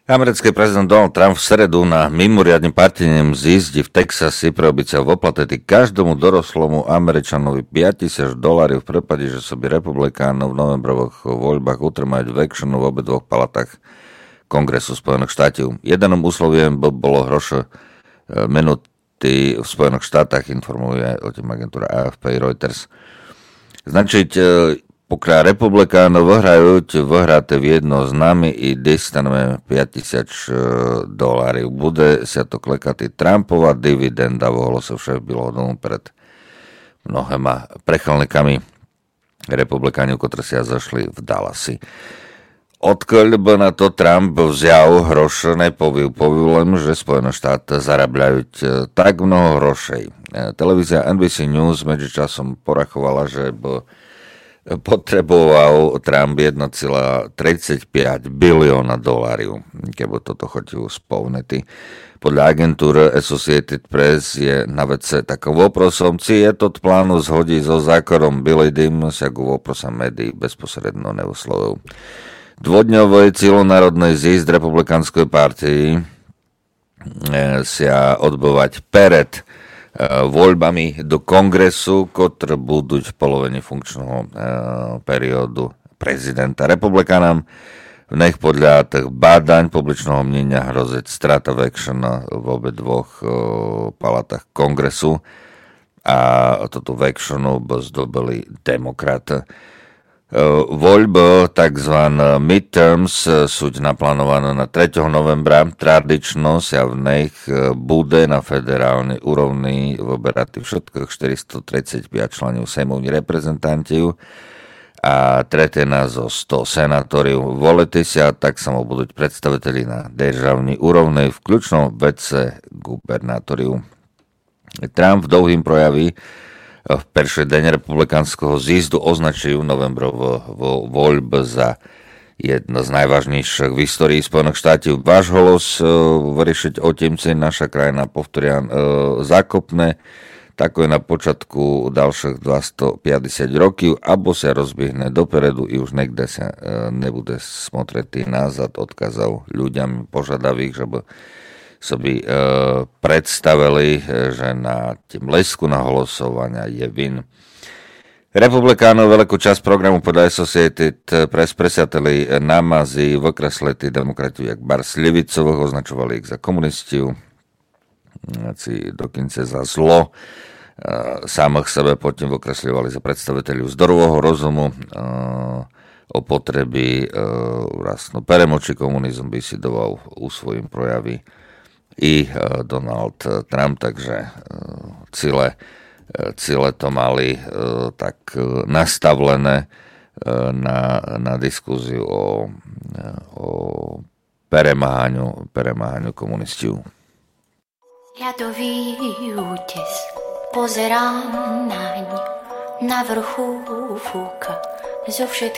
Americký prezident Donald Trump v stredu na mimoriadne partijnom zjezde v Texase preobyciel v oplatety každému doroslomu Američanovi $5,000 v prípade, že sa by republikánov v novembrových voľbách utrmať v actionu v obidvoch palatách Kongresu Spojených štátov. Jedným úsloviem bolo hroše minuty v Spojených štátach, informuje o tým agentúra AFP i Reuters. Značiť pokiaľ republikánov vyhráte v jedno s nami i dostaneme $5,000. Bude sa to klekať Trumpova dividenda, mohlo sa však bylo pred mnohema prechylníkami republikánov, ktorí sa zašli v Dallasi. Odkiaľ by na to Trump vzal hroše, nepoviem, že Spojené štáty zarabľajú tak mnoho hrošej. Televízia NBC News medzičasom porachovala, že by potreboval Trump $1,35 bilióna, keby toto chodil spolniti. Podľa agentúry Associated Press je na vece takovým voprosom, či je to plánu zhodí so zákonom Billy Dim, sa go voprosa médií bezposredno nevoslovil. Dvodňový celonárodný zjezd republikánskej partii sa odbúvať pred voľbami do kongresu, ktoré budú v polovine funkčného periódu prezidenta. Republikánám v nech podľa tých bádaň publičného mnenia hroziť strata v action v obe dvoch palatách kongresu a toto v actionu by zdobili demokrat. Voľby, tzv. Midterms, sú naplánované na 3. novembra. Tradično sa v nich bude na federálnej úrovni vyberať všetkých 435 členov sejmových reprezentantov a tretina zo 100 senátorov. Volite sa, tak samo budú predstaviteľi na državnej úrovni, vključno vece gubernátoriu. Trump v dlhým projaví v prvý deň republikánskeho zjezdu označujú novembrovú voľbu za jedno z najvážnejších v histórii Spojených štátov. Váš hlas vyriešiť o temci naša krajina povtoria zákopne, tako je na počiatku ďalších 250 rokov, abo sa rozbihne dopredu i už niekde sa nebude smotretý nazad, odkázal ľuďom požadavých, že by by predstavili, že na tým lesku na hlasovania je vin. Republikánov veľkú časť programu podľa Associated Press presiateli námazy vykreslili demokratov jak bar Slivicových, označovali ich za komunistov, dokonca za zlo. Samých sebe potom vykresľovali za predstaviteľov zdorového rozumu, o potreby peremoči komunizmu by si doval u svojim projaví i Donald Trump, takže cíle to mali tak nastavené na diskuziu o premáhaniu komunistov. Ľadový útes, pozerám naň, na vrchu fúka zo všetkých